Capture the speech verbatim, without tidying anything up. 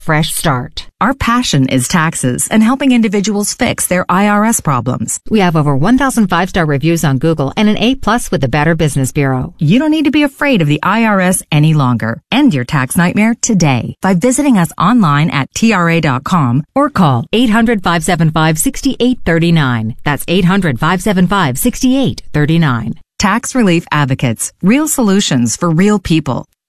fresh start. Our passion is taxes and helping individuals fix their I R S problems. We have over one thousand five-star reviews on Google and an A plus with the Better Business Bureau. You don't need to be afraid of the I R S any longer. End your tax nightmare today by visiting us online at T R A dot com or call eight hundred, five seven five, six eight three nine. That's eight hundred, five seven five, six eight three nine. Tax Relief Advocates. Real solutions for real people.